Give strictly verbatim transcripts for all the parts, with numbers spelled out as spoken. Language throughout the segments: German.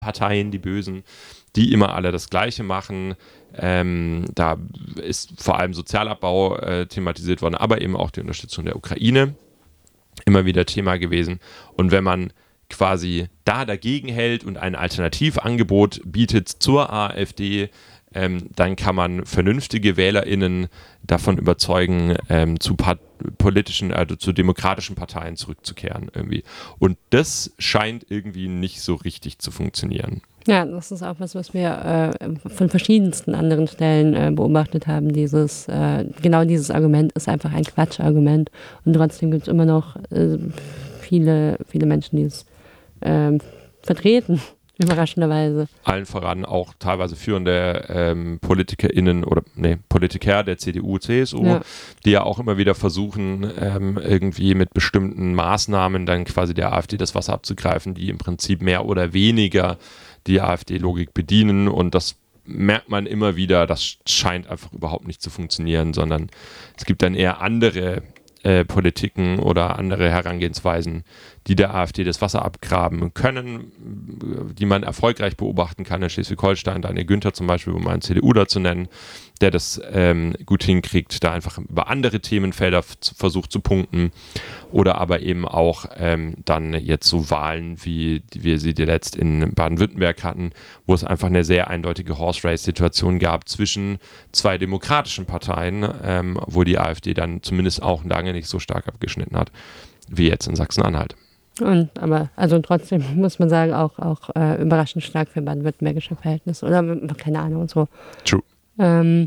Parteien, die Bösen, die immer alle das Gleiche machen. Ähm, da ist vor allem Sozialabbau äh, thematisiert worden, aber eben auch die Unterstützung der Ukraine immer wieder Thema gewesen. Und wenn man quasi da dagegen hält und ein Alternativangebot bietet zur AfD, ähm, dann kann man vernünftige WählerInnen davon überzeugen, ähm, zu part- politischen, also zu demokratischen Parteien zurückzukehren irgendwie. Und das scheint irgendwie nicht so richtig zu funktionieren. Ja, das ist auch was, was wir äh, von verschiedensten anderen Stellen äh, beobachtet haben. Dieses, äh, genau dieses Argument ist einfach ein Quatschargument. Und trotzdem gibt es immer noch äh, viele, viele Menschen, die es äh, vertreten, überraschenderweise. Allen voran auch teilweise führende ähm, PolitikerInnen oder nee, Politiker der C D U, C S U, ja. die ja auch immer wieder versuchen, ähm, irgendwie mit bestimmten Maßnahmen dann quasi der AfD das Wasser abzugreifen, die im Prinzip mehr oder weniger die AfD-Logik bedienen, und das merkt man immer wieder, das scheint einfach überhaupt nicht zu funktionieren, sondern es gibt dann eher andere äh, Politiken oder andere Herangehensweisen, die der AfD das Wasser abgraben können, die man erfolgreich beobachten kann. In Schleswig-Holstein, Daniel Günther zum Beispiel, um einen C D U-ler zu nennen, der das ähm, gut hinkriegt, da einfach über andere Themenfelder f- versucht zu punkten, oder aber eben auch ähm, dann jetzt so Wahlen, wie die wir sie letzt in Baden-Württemberg hatten, wo es einfach eine sehr eindeutige Horse-Race-Situation gab zwischen zwei demokratischen Parteien, ähm, wo die AfD dann zumindest auch lange nicht so stark abgeschnitten hat, wie jetzt in Sachsen-Anhalt. Und aber, also trotzdem muss man sagen, auch, auch äh, überraschend stark für baden-württembergische Verhältnisse. Oder keine Ahnung, so. True. Ähm,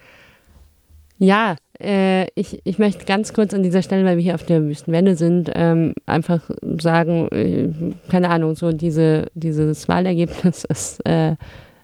ja, äh, ich, ich möchte ganz kurz an dieser Stelle, weil wir hier auf der Wüstenwelle sind, ähm, einfach sagen, äh, keine Ahnung, so diese, dieses Wahlergebnis ist äh,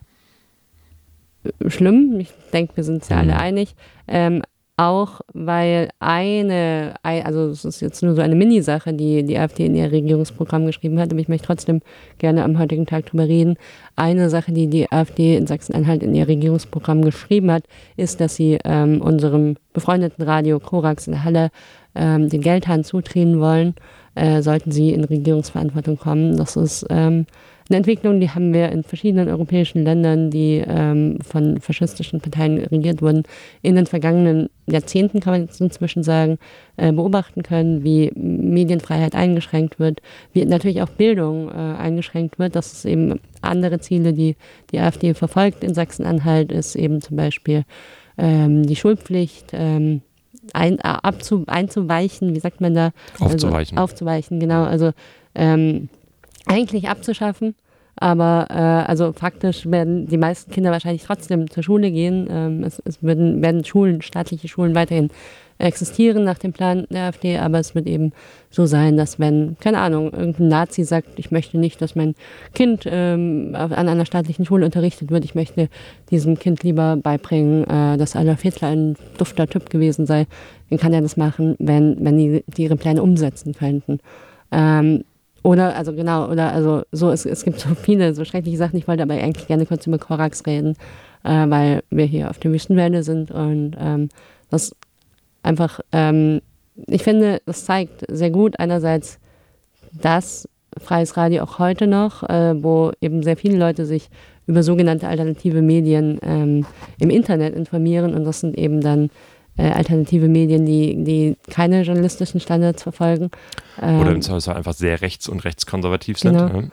schlimm. Ich denke, wir sind uns ja alle einig. Ähm, Auch weil eine, also es ist jetzt nur so eine Mini-Sache, die die AfD in ihr Regierungsprogramm geschrieben hat, aber ich möchte trotzdem gerne am heutigen Tag drüber reden. Eine Sache, die die AfD in Sachsen-Anhalt in ihr Regierungsprogramm geschrieben hat, ist, dass sie ähm, unserem befreundeten Radio Korax in Halle ähm, den Geldhahn zudrehen wollen, äh, sollten sie in Regierungsverantwortung kommen. Das ist ähm, eine Entwicklung, die haben wir in verschiedenen europäischen Ländern, die ähm, von faschistischen Parteien regiert wurden, in den vergangenen Jahrzehnten, kann man jetzt inzwischen sagen, äh, beobachten können, wie Medienfreiheit eingeschränkt wird, wie natürlich auch Bildung äh, eingeschränkt wird. Das ist eben andere Ziele, die die AfD verfolgt in Sachsen-Anhalt, ist eben zum Beispiel ähm, die Schulpflicht, ähm, ein, abzu, einzuweichen, wie sagt man da? Aufzuweichen. Also, aufzuweichen, genau. Also ähm, eigentlich abzuschaffen, aber äh, also faktisch werden die meisten Kinder wahrscheinlich trotzdem zur Schule gehen. Ähm, es es werden, werden Schulen, staatliche Schulen weiterhin existieren nach dem Plan der AfD, aber es wird eben so sein, dass wenn, keine Ahnung, irgendein Nazi sagt, ich möchte nicht, dass mein Kind ähm, an einer staatlichen Schule unterrichtet wird, ich möchte diesem Kind lieber beibringen, äh, dass Adolf Hitler ein dufter Typ gewesen sei, dann kann er das machen, wenn, wenn die, die ihre Pläne umsetzen könnten. Ähm, Oder, also genau, oder also so, es, es gibt so viele, so schreckliche Sachen. Ich wollte aber eigentlich gerne kurz über Korax reden, äh, weil wir hier auf der Wüstenwelle sind und ähm, das einfach, ähm, ich finde, das zeigt sehr gut einerseits, dass freies Radio auch heute noch, äh, wo eben sehr viele Leute sich über sogenannte alternative Medien ähm, im Internet informieren, und das sind eben dann Äh, alternative Medien, die, die keine journalistischen Standards verfolgen. Ähm, Oder im Zweifelsfall einfach sehr rechts- und rechtskonservativ sind. Genau. Ja.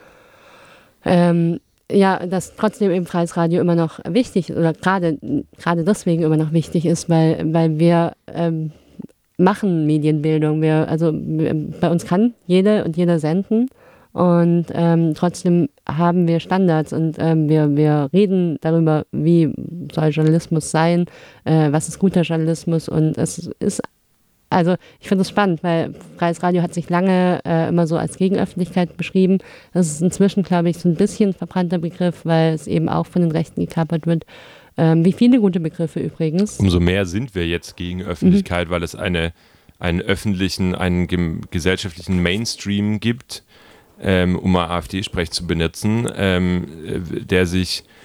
Ähm, ja, dass trotzdem eben freies Radio immer noch wichtig oder gerade gerade deswegen immer noch wichtig ist, weil, weil wir ähm, machen Medienbildung. Wir, also wir, bei uns kann jede und jeder senden. Und ähm, trotzdem haben wir Standards und ähm, wir, wir reden darüber, wie soll Journalismus sein, äh, was ist guter Journalismus, und es ist, also ich finde es spannend, weil freies Radio hat sich lange äh, immer so als Gegenöffentlichkeit beschrieben. Das ist inzwischen, glaube ich, so ein bisschen ein verbrannter Begriff, weil es eben auch von den Rechten gekapert wird. Ähm, wie viele gute Begriffe übrigens. Umso mehr sind wir jetzt gegen Öffentlichkeit, mhm. weil es eine, einen öffentlichen, einen gem- gesellschaftlichen Mainstream gibt, Ähm, um mal AfD-Sprech zu benutzen, ähm, der sich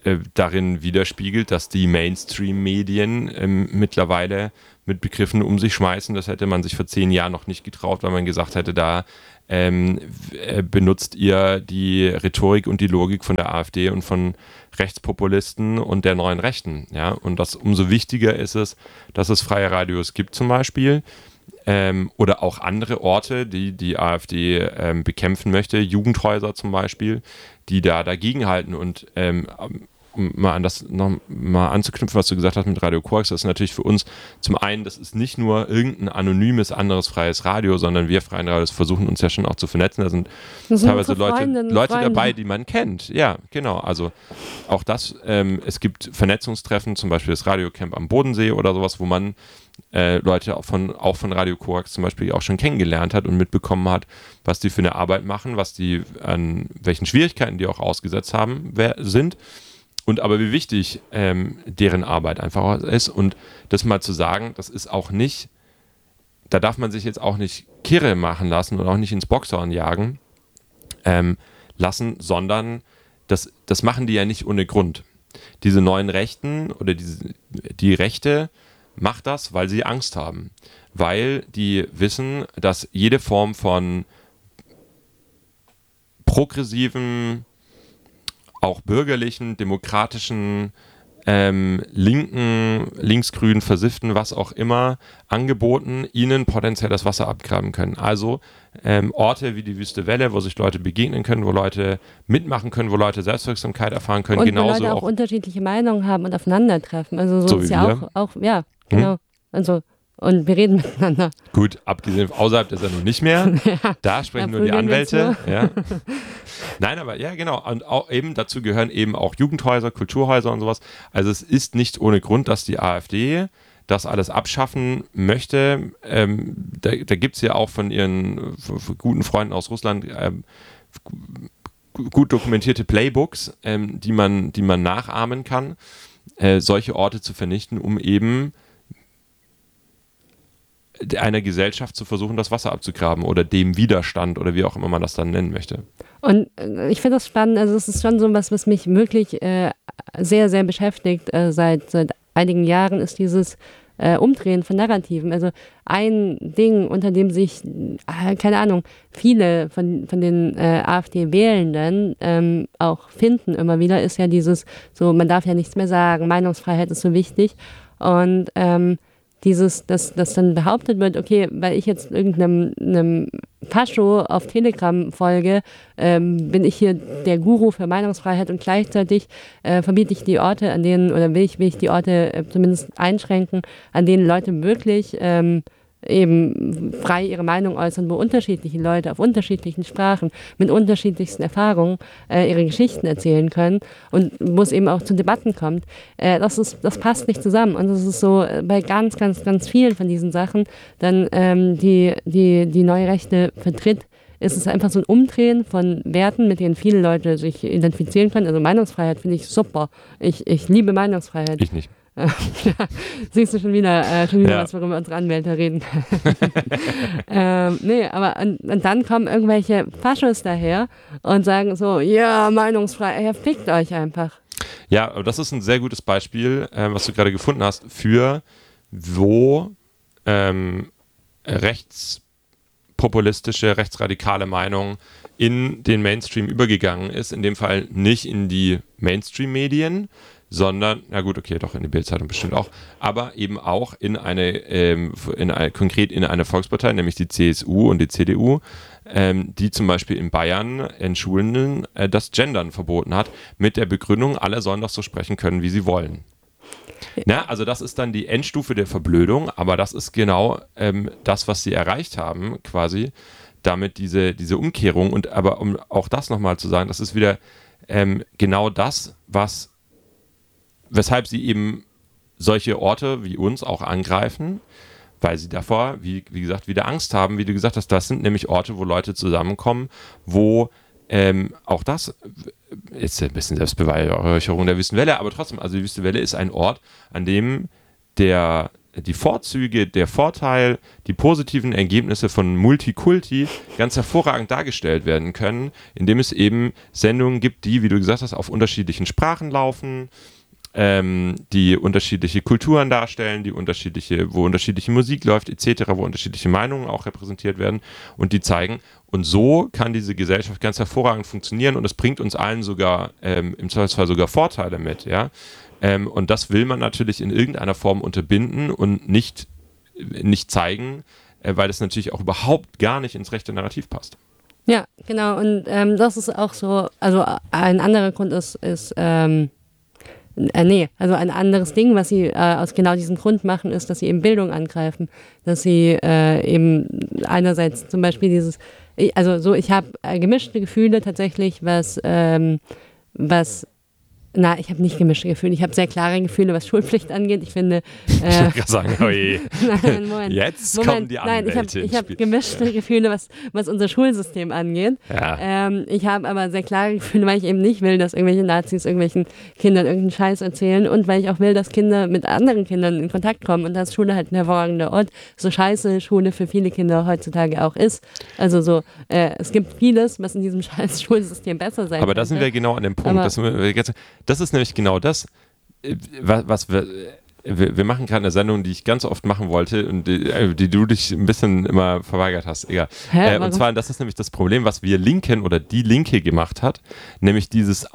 äh, darin widerspiegelt, dass die Mainstream-Medien ähm, mittlerweile mit Begriffen um sich schmeißen. Das hätte man sich vor zehn Jahren noch nicht getraut, weil man gesagt hätte, da ähm, äh, benutzt ihr die Rhetorik und die Logik von der AfD und von Rechtspopulisten und der neuen Rechten. Ja? Und das umso wichtiger ist es, dass es freie Radios gibt zum Beispiel, ähm, oder auch andere Orte, die die AfD ähm, bekämpfen möchte, Jugendhäuser zum Beispiel, die da dagegenhalten. Und ähm, um mal an das noch mal anzuknüpfen, was du gesagt hast mit Radio Korax, das ist natürlich für uns zum einen, das ist nicht nur irgendein anonymes, anderes freies Radio, sondern wir freien Radios versuchen uns ja schon auch zu vernetzen. Da sind, sind teilweise Leute, Leute dabei, die man kennt. Ja, genau. Also auch das, ähm, es gibt Vernetzungstreffen, zum Beispiel das Radiocamp am Bodensee oder sowas, wo man äh, Leute auch von, auch von Radio Korax zum Beispiel auch schon kennengelernt hat und mitbekommen hat, was die für eine Arbeit machen, was die, an welchen Schwierigkeiten die auch ausgesetzt haben, wer, sind. Und aber wie wichtig ähm, deren Arbeit einfach ist. Und das mal zu sagen, das ist auch nicht, da darf man sich jetzt auch nicht kirre machen lassen und auch nicht ins Boxhorn jagen ähm, lassen, sondern das, das machen die ja nicht ohne Grund. Diese neuen Rechten oder diese, die Rechte macht das, weil sie Angst haben. Weil die wissen, dass jede Form von progressiven, auch bürgerlichen, demokratischen, ähm, linken, linksgrünen, versifften, was auch immer, Angeboten ihnen potenziell das Wasser abgraben können. Also ähm, Orte wie die Wüste Welle, wo sich Leute begegnen können, wo Leute mitmachen können, wo Leute Selbstwirksamkeit erfahren können. Und genauso wo Leute auch, auch unterschiedliche Meinungen haben und aufeinandertreffen. Also so, so ist wie ja wir. auch, auch, ja, genau. Hm? Also und wir reden miteinander. Gut, abgesehen außerhalb der Sendung nicht mehr. Ja, da sprechen nur die Anwälte. Nur. Ja. Nein, aber ja, genau. Und auch eben dazu gehören eben auch Jugendhäuser, Kulturhäuser und sowas. Also es ist nicht ohne Grund, dass die AfD das alles abschaffen möchte. Ähm, da da gibt es ja auch von ihren von guten Freunden aus Russland ähm, gut dokumentierte Playbooks, ähm, die man, die man nachahmen kann, äh, solche Orte zu vernichten, um eben einer Gesellschaft zu versuchen, das Wasser abzugraben oder dem Widerstand oder wie auch immer man das dann nennen möchte. Und äh, ich finde das spannend, also es ist schon so was, was mich wirklich äh, sehr, sehr beschäftigt äh, seit, seit einigen Jahren, ist dieses äh, Umdrehen von Narrativen. Also ein Ding, unter dem sich, äh, keine Ahnung, viele von, von den äh, AfD-Wählenden ähm, auch finden immer wieder, ist ja dieses, so man darf ja nichts mehr sagen, Meinungsfreiheit ist so wichtig und ähm, dieses, dass, dass dann behauptet wird, okay, weil ich jetzt irgendeinem einem Fascho auf Telegram folge, ähm, bin ich hier der Guru für Meinungsfreiheit und gleichzeitig äh, verbiete ich die Orte, an denen, oder will ich, will ich die Orte äh, zumindest einschränken, an denen Leute wirklich ähm, eben frei ihre Meinung äußern, wo unterschiedliche Leute auf unterschiedlichen Sprachen mit unterschiedlichsten Erfahrungen äh, ihre Geschichten erzählen können und wo es eben auch zu Debatten kommt. Äh, das ist, das passt nicht zusammen und das ist so äh, bei ganz, ganz, ganz vielen von diesen Sachen, dann ähm, die, die, die neue Rechte vertritt, ist es einfach so ein Umdrehen von Werten, mit denen viele Leute sich identifizieren können. Also Meinungsfreiheit finde ich super. Ich, ich liebe Meinungsfreiheit. Ich nicht. Ja, siehst du schon wieder, äh, schon wieder ja. was, worüber unsere Anwälte reden. ähm, nee, aber und, und dann kommen irgendwelche Faschos daher und sagen so, ja, Meinungsfreiheit, ja, fickt euch einfach. Ja, aber das ist ein sehr gutes Beispiel, äh, was du gerade gefunden hast, für wo ähm, rechtspopulistische, rechtsradikale Meinung in den Mainstream übergegangen ist. In dem Fall nicht in die Mainstream-Medien, sondern, na gut, okay, doch in die Bild-Zeitung bestimmt auch, aber eben auch in eine, ähm, in eine, konkret in eine Volkspartei, nämlich die C S U und die C D U, ähm, die zum Beispiel in Bayern in Schulen äh, das Gendern verboten hat, mit der Begründung, alle sollen doch so sprechen können, wie sie wollen. Na, also das ist dann die Endstufe der Verblödung, aber das ist genau ähm, das, was sie erreicht haben, quasi, damit diese, diese Umkehrung. Und aber um auch das nochmal zu sagen, das ist wieder ähm, genau das, was weshalb sie eben solche Orte wie uns auch angreifen, weil sie davor, wie, wie gesagt, wieder Angst haben, wie du gesagt hast, das sind nämlich Orte, wo Leute zusammenkommen, wo ähm, auch das ist ein bisschen Selbstbeweihräucherung der Wüstenwelle, aber trotzdem, also die Wüstenwelle ist ein Ort, an dem der die Vorzüge, der Vorteil, die positiven Ergebnisse von Multikulti ganz hervorragend dargestellt werden können, indem es eben Sendungen gibt, die, wie du gesagt hast, auf unterschiedlichen Sprachen laufen, ähm, die unterschiedliche Kulturen darstellen, die unterschiedliche, wo unterschiedliche Musik läuft, et cetera, wo unterschiedliche Meinungen auch repräsentiert werden und die zeigen, und so kann diese Gesellschaft ganz hervorragend funktionieren und es bringt uns allen sogar, ähm, im Zweifelsfall sogar Vorteile mit, ja. Ähm, und das will man natürlich in irgendeiner Form unterbinden und nicht, nicht zeigen, äh, weil das natürlich auch überhaupt gar nicht ins rechte Narrativ passt. Ja, genau. Und ähm, das ist auch so, also ein anderer Grund ist, ist ähm, äh, nee, also ein anderes Ding, was sie äh, aus genau diesem Grund machen, ist, dass sie eben Bildung angreifen. Dass sie äh, eben einerseits zum Beispiel dieses, also so, ich habe äh, gemischte Gefühle tatsächlich, was, ähm, was Na, ich habe nicht gemischte Gefühle. Ich habe sehr klare Gefühle, was Schulpflicht angeht. Ich finde. Äh, ich wollte gerade sagen, oh je. Nein, Moment. Jetzt Moment. kommen die Anwälte. Nein, ich habe hab gemischte Gefühle, was, was unser Schulsystem angeht. Ja. Ähm, ich habe aber sehr klare Gefühle, weil ich eben nicht will, dass irgendwelche Nazis irgendwelchen Kindern irgendeinen Scheiß erzählen und weil ich auch will, dass Kinder mit anderen Kindern in Kontakt kommen und dass Schule halt ein hervorragender Ort, so scheiße Schule für viele Kinder heutzutage auch ist. Also so, äh, es gibt vieles, was in diesem scheiß Schulsystem besser sein Aber da könnte. sind wir genau an dem Punkt. Dass wir jetzt, das ist nämlich genau das, was, was wir, wir machen gerade eine Sendung, die ich ganz oft machen wollte und die, die du dich ein bisschen immer verweigert hast. Egal. Hä, äh, und zwar, das ist nämlich das Problem, was wir Linken oder die Linke gemacht hat, nämlich dieses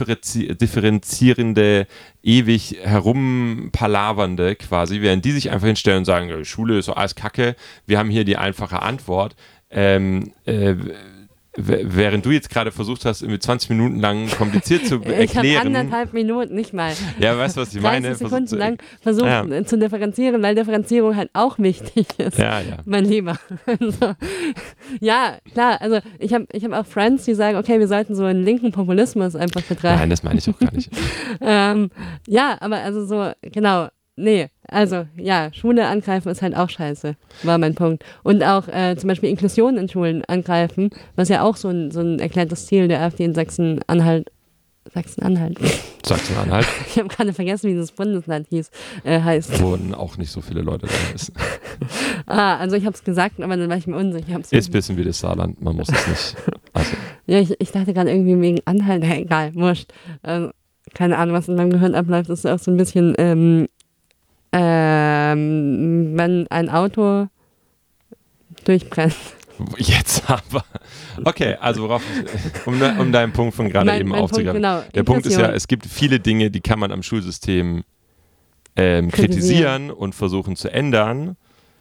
ausdifferenzierende, ewig herumpalavernde quasi, während die sich einfach hinstellen und sagen, Schule ist so alles Kacke, wir haben hier die einfache Antwort. Ähm, äh, Während du jetzt gerade versucht hast, irgendwie zwanzig Minuten lang kompliziert zu erklären. Ich habe anderthalb Minuten, nicht mal. Ja, weißt du, was ich meine? dreißig Sekunden lang versucht ja. zu differenzieren, weil Differenzierung halt auch wichtig ist. Ja, ja. Mein Lieber. Also, ja, klar, also ich habe ich hab auch Friends, die sagen, okay, wir sollten so einen linken Populismus einfach betreiben. Nein, das meine ich auch gar nicht. ähm, ja, aber also so, genau. Nee, also ja, Schule angreifen ist halt auch scheiße, war mein Punkt. Und auch äh, zum Beispiel Inklusion in Schulen angreifen, was ja auch so ein, so ein erklärtes Ziel der AfD in Sachsen-Anhalt, Sachsen-Anhalt. Sachsen-Anhalt? Ich habe gerade vergessen, wie das Bundesland hieß, äh, heißt. Wurden auch nicht so viele Leute da wissen. ah, also ich habe es gesagt, aber dann war ich mir unsicher. Ist ein bisschen wie das Saarland, man muss es nicht. Also. Ja, ich, ich dachte gerade irgendwie wegen Anhalt, ja, egal, wurscht. Äh, keine Ahnung, was in meinem Gehirn abläuft, ist auch so ein bisschen, ähm, Ähm, wenn ein Auto durchbrennt. Jetzt aber. Okay, also worauf, um, um deinen Punkt von gerade eben aufzugreifen. Genau, der Punkt ist ja, es gibt viele Dinge, die kann man am Schulsystem ähm, kritisieren und versuchen zu ändern.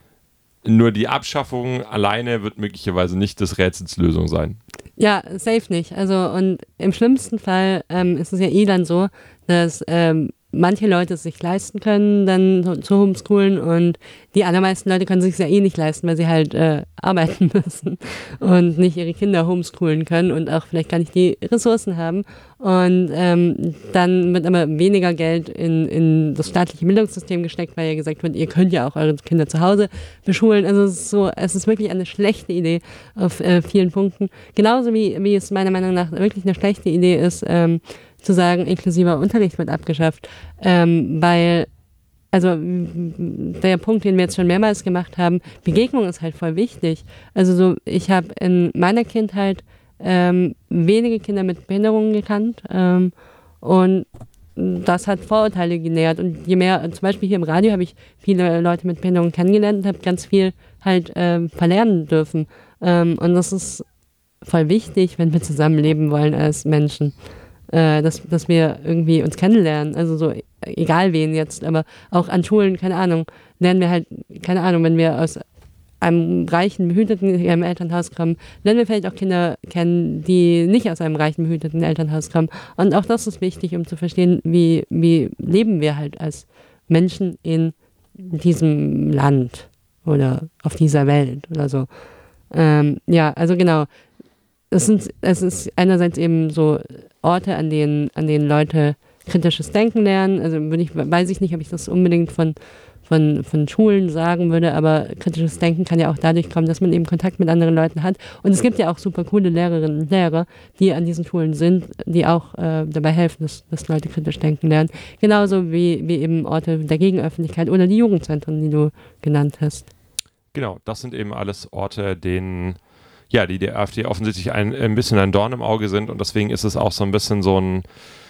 Nur die Abschaffung alleine wird möglicherweise nicht des Rätsels Lösung sein. Ja, safe nicht. Also und im schlimmsten Fall ähm, ist es ja eh dann so, dass ähm, manche Leute es sich leisten können, dann so, zu homeschoolen und die allermeisten Leute können sich es ja eh nicht leisten, weil sie halt äh, arbeiten müssen und nicht ihre Kinder homeschoolen können und auch vielleicht gar nicht die Ressourcen haben. Und ähm, dann wird aber weniger Geld in, in das staatliche Bildungssystem gesteckt, weil ja gesagt wird, ihr könnt ja auch eure Kinder zu Hause beschulen. Also es ist, so, es ist wirklich eine schlechte Idee auf äh, vielen Punkten. Genauso wie, wie es meiner Meinung nach wirklich eine schlechte Idee ist, ähm, zu sagen, inklusiver Unterricht wird abgeschafft, ähm, weil, also der Punkt, den wir jetzt schon mehrmals gemacht haben, Begegnung ist halt voll wichtig. Also so, ich habe in meiner Kindheit ähm, wenige Kinder mit Behinderungen gekannt ähm, und das hat Vorurteile genährt und je mehr, zum Beispiel hier im Radio habe ich viele Leute mit Behinderungen kennengelernt und habe ganz viel halt ähm, verlernen dürfen ähm, und das ist voll wichtig, wenn wir zusammenleben wollen als Menschen. Dass, dass wir irgendwie uns kennenlernen, also so, egal wen jetzt, aber auch an Schulen, keine Ahnung, lernen wir halt, keine Ahnung, wenn wir aus einem reichen, behüteten Elternhaus kommen, lernen wir vielleicht auch Kinder kennen, die nicht aus einem reichen, behüteten Elternhaus kommen. Und auch das ist wichtig, um zu verstehen, wie, wie leben wir halt als Menschen in diesem Land oder auf dieser Welt oder so. Ähm, ja, also genau. Es, sind, es ist einerseits eben so Orte, an denen, an denen Leute kritisches Denken lernen. Also bin ich, weiß ich nicht, ob ich das unbedingt von, von, von Schulen sagen würde, aber kritisches Denken kann ja auch dadurch kommen, dass man eben Kontakt mit anderen Leuten hat. Und es gibt ja auch super coole Lehrerinnen und Lehrer, die an diesen Schulen sind, die auch äh, dabei helfen, dass, dass Leute kritisch denken lernen. Genauso wie, wie eben Orte der Gegenöffentlichkeit oder die Jugendzentren, die du genannt hast. Genau, das sind eben alles Orte, denen, ja, die der AfD offensichtlich ein, ein bisschen ein Dorn im Auge sind, und deswegen ist es auch so ein bisschen so ein,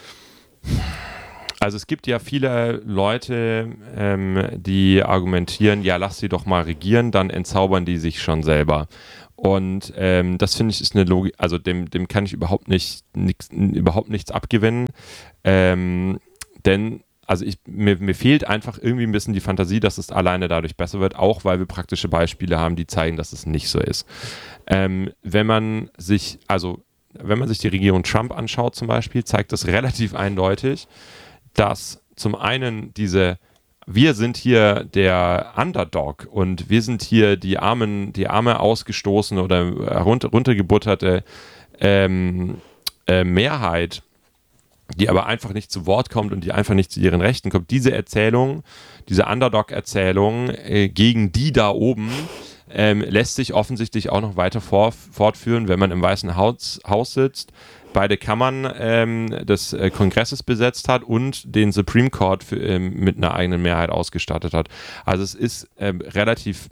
also es gibt ja viele Leute, ähm, die argumentieren, ja, lass sie doch mal regieren, dann entzaubern die sich schon selber. Und ähm, das finde ich ist eine Logik, also dem, dem kann ich überhaupt nicht nix, überhaupt nichts abgewinnen, ähm, denn also ich, mir, mir fehlt einfach irgendwie ein bisschen die Fantasie, dass es alleine dadurch besser wird, auch weil wir praktische Beispiele haben, die zeigen, dass es nicht so ist. Ähm, wenn man sich, also wenn man sich die Regierung Trump anschaut zum Beispiel, zeigt das relativ eindeutig, dass zum einen diese, wir sind hier der Underdog und wir sind hier die armen, die arme ausgestoßene oder runter, runtergebutterte ähm, äh, Mehrheit, die aber einfach nicht zu Wort kommt und die einfach nicht zu ihren Rechten kommt. Diese Erzählung, diese Underdog-Erzählung äh, gegen die da oben ähm, lässt sich offensichtlich auch noch weiter vor, fortführen, wenn man im Weißen Haus, Haus sitzt, beide Kammern ähm, des äh, Kongresses besetzt hat und den Supreme Court für, ähm, mit einer eigenen Mehrheit ausgestattet hat. Also es ist ähm, relativ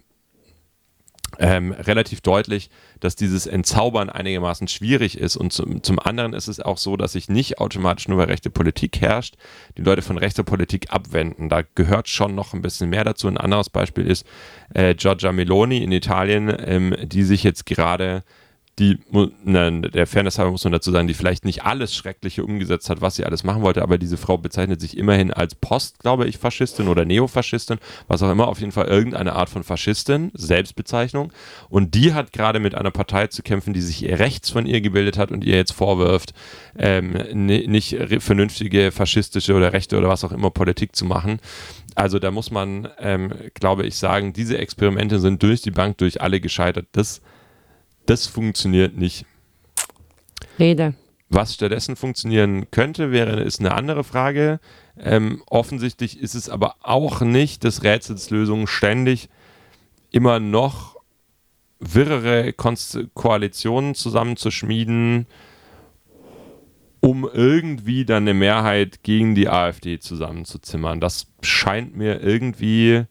Ähm, relativ deutlich, dass dieses Entzaubern einigermaßen schwierig ist, und zum, zum anderen ist es auch so, dass sich nicht automatisch nur bei rechter Politik herrscht, die Leute von rechter Politik abwenden. Da gehört schon noch ein bisschen mehr dazu. Ein anderes Beispiel ist äh, Giorgia Meloni in Italien, ähm, die sich jetzt gerade die, ne, der Fairness halber muss man dazu sagen, die vielleicht nicht alles Schreckliche umgesetzt hat, was sie alles machen wollte, aber diese Frau bezeichnet sich immerhin als Post, glaube ich, Faschistin oder Neofaschistin, was auch immer, auf jeden Fall irgendeine Art von Faschistin, Selbstbezeichnung, und die hat gerade mit einer Partei zu kämpfen, die sich rechts von ihr gebildet hat und ihr jetzt vorwirft, ähm, nicht vernünftige faschistische oder rechte oder was auch immer Politik zu machen. Also da muss man, ähm, glaube ich, sagen, diese Experimente sind durch die Bank durch alle gescheitert. Das Das funktioniert nicht. Rede. Was stattdessen funktionieren könnte, wäre, ist eine andere Frage. Ähm, offensichtlich ist es aber auch nicht des Rätsels Lösung, ständig immer noch wirrere Konst- Koalitionen zusammenzuschmieden, um irgendwie dann eine Mehrheit gegen die AfD zusammenzuzimmern. Das scheint mir irgendwie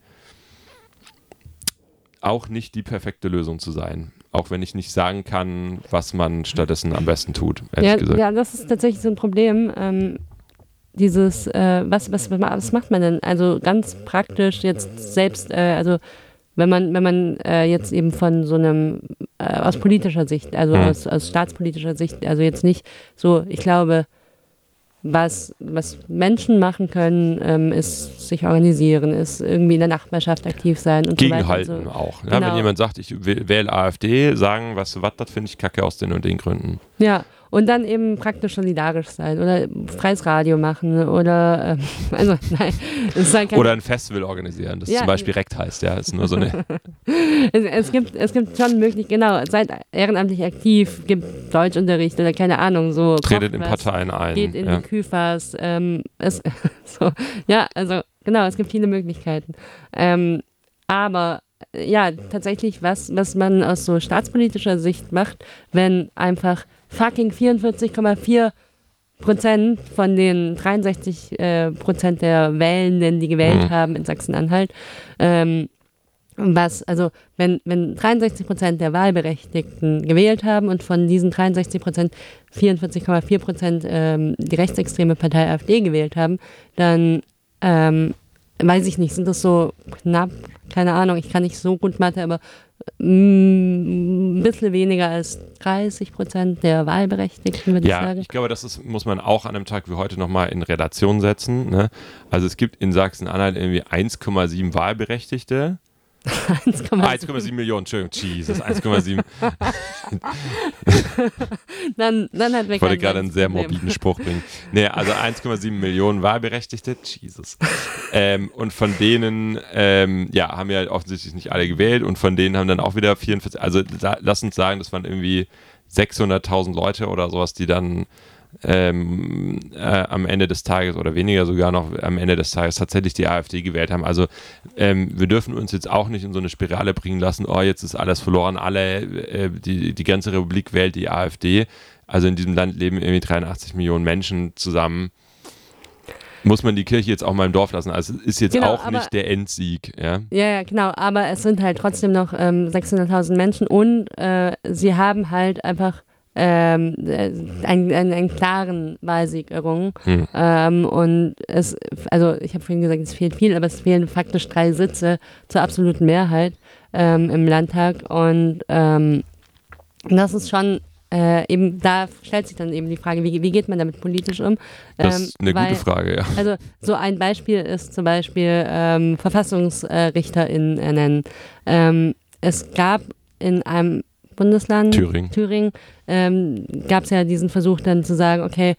auch nicht die perfekte Lösung zu sein. Auch wenn ich nicht sagen kann, was man stattdessen am besten tut, ehrlich ja, gesagt. Ja, das ist tatsächlich so ein Problem. Ähm, dieses, äh, was, was, was macht man denn? Also ganz praktisch jetzt selbst, äh, also wenn man, wenn man äh, jetzt eben von so einem, äh, aus politischer Sicht, also hm. aus, aus staatspolitischer Sicht, also jetzt nicht so, ich glaube, Was, was Menschen machen können, ähm, ist sich organisieren, ist irgendwie in der Nachbarschaft aktiv sein und Gegenhalten so weiter. So. auch. Ja, Genau. Wenn jemand sagt, ich wähle AfD, sagen, weißt du was, das finde ich kacke aus den und den Gründen. Ja, und dann eben praktisch solidarisch sein oder freies Radio machen oder, ähm, also nein. Es ist halt kein oder ein Festival organisieren, das ja, zum Beispiel R E C T heißt, ja, ist nur so eine... es, es, gibt, es gibt schon möglich, genau, seid ehrenamtlich aktiv, gibt Deutschunterricht oder keine Ahnung, so. Tretet in Parteien ein. Geht in ja. die Küfas, ähm, es, so, ja, also genau, es gibt viele Möglichkeiten. Ähm, aber ja, tatsächlich, was, was man aus so staatspolitischer Sicht macht, wenn einfach fucking vierundvierzig Komma vier Prozent von den dreiundsechzig äh, Prozent der Wählenden, die gewählt mhm. haben in Sachsen-Anhalt, ähm, was, also wenn, wenn dreiundsechzig Prozent der Wahlberechtigten gewählt haben und von diesen dreiundsechzig Prozent vierundvierzig Komma vier Prozent ähm, die rechtsextreme Partei AfD gewählt haben, dann ähm, weiß ich nicht, sind das so knapp, keine Ahnung, ich kann nicht so gut Mathe, aber ein bisschen weniger als dreißig Prozent der Wahlberechtigten, würde ja, ich sagen. Ja, ich glaube, das ist, muss man auch an einem Tag wie heute nochmal in Relation setzen. Ne? Also es gibt in Sachsen-Anhalt irgendwie eins Komma sieben Wahlberechtigte. eins Komma sieben Millionen, Entschuldigung, Jesus, eins Komma sieben. dann, dann hat ich wollte gerade einen sehr morbiden Spruch bringen. Nee, also eins Komma sieben Millionen Wahlberechtigte, Jesus. Ähm, und von denen, ähm, ja, haben ja offensichtlich nicht alle gewählt und von denen haben dann auch wieder vierundvierzig, also da, lass uns sagen, das waren irgendwie sechshunderttausend Leute oder sowas, die dann ähm, äh, am Ende des Tages oder weniger sogar noch am Ende des Tages tatsächlich die AfD gewählt haben. Also ähm, wir dürfen uns jetzt auch nicht in so eine Spirale bringen lassen, oh, jetzt ist alles verloren, alle, äh, die, die ganze Republik wählt die AfD. Also in diesem Land leben irgendwie dreiundachtzig Millionen Menschen zusammen. Muss man die Kirche jetzt auch mal im Dorf lassen. Also es ist jetzt genau, auch nicht der Endsieg. Ja? ja, ja, genau. Aber es sind halt trotzdem noch ähm, sechshunderttausend Menschen und äh, sie haben halt einfach ähm, einen, einen, einen klaren Wahlsieg errungen. Hm. Ähm, und es, also ich habe vorhin gesagt, es fehlt viel, aber es fehlen faktisch drei Sitze zur absoluten Mehrheit ähm, im Landtag. Und ähm, das ist schon Äh, eben da stellt sich dann eben die Frage, wie, wie geht man damit politisch um? Das ähm, ist eine weil, gute Frage, ja. Also so ein Beispiel ist zum Beispiel ähm, VerfassungsrichterInnen ernennen. Ähm, es gab in einem Bundesland, Thüringen, Thüringen ähm, gab es ja diesen Versuch dann zu sagen, okay,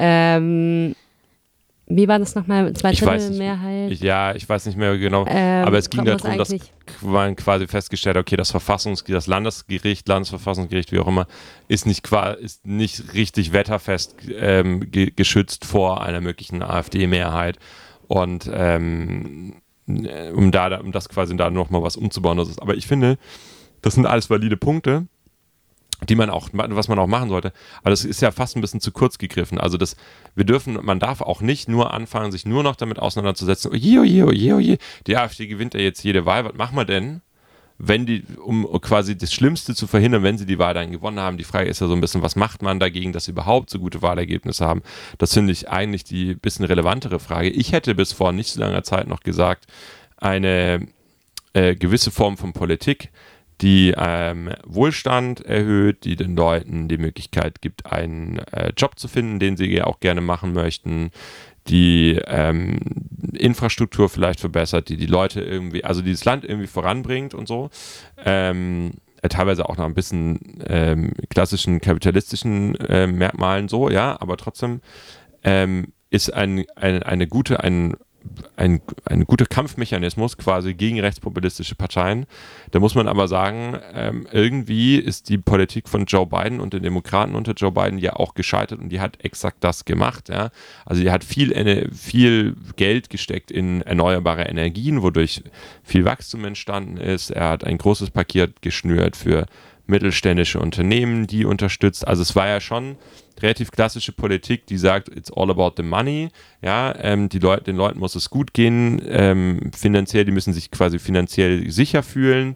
ähm, wie war das nochmal? Zwei Drittel Mehrheit? Ich, ja, ich weiß nicht mehr genau. Ähm, aber es ging darum, dass man quasi festgestellt hat, okay, das Verfassungsgericht, das Landesgericht, Landesverfassungsgericht, wie auch immer, ist nicht, ist nicht richtig wetterfest ähm, ge- geschützt vor einer möglichen AfD-Mehrheit. Und ähm, um, da, um das quasi da nochmal was umzubauen. Das ist, aber ich finde, das sind alles valide Punkte, die man auch, was man auch machen sollte. Aber das ist ja fast ein bisschen zu kurz gegriffen. Also das, wir dürfen, man darf auch nicht nur anfangen, sich nur noch damit auseinanderzusetzen, oje, oje, oje, oje, die AfD gewinnt ja jetzt jede Wahl, was machen wir denn, wenn die, um quasi das Schlimmste zu verhindern, wenn sie die Wahl dann gewonnen haben. Die Frage ist ja so ein bisschen, was macht man dagegen, dass sie überhaupt so gute Wahlergebnisse haben? Das finde ich eigentlich die bisschen relevantere Frage. Ich hätte bis vor nicht so langer Zeit noch gesagt, eine äh, gewisse Form von Politik, die ähm, Wohlstand erhöht, die den Leuten die Möglichkeit gibt, einen äh, Job zu finden, den sie auch gerne machen möchten, die ähm, Infrastruktur vielleicht verbessert, die die Leute irgendwie, also die das Land irgendwie voranbringt und so. Ähm, äh, teilweise auch noch ein bisschen ähm, klassischen kapitalistischen äh, Merkmalen so, ja, aber trotzdem ähm, ist ein, ein, eine gute, ein Ein, ein guter Kampfmechanismus quasi gegen rechtspopulistische Parteien. Da muss man aber sagen, ähm, irgendwie ist die Politik von Joe Biden und den Demokraten unter Joe Biden ja auch gescheitert und die hat exakt das gemacht. Ja? Also die hat viel, viel Geld gesteckt in erneuerbare Energien, wodurch viel Wachstum entstanden ist. Er hat ein großes Paket geschnürt für mittelständische Unternehmen, die unterstützt. Also es war ja schon relativ klassische Politik, die sagt, it's all about the money. Ja, ähm, die Leute, den Leuten muss es gut gehen, ähm, finanziell, die müssen sich quasi finanziell sicher fühlen,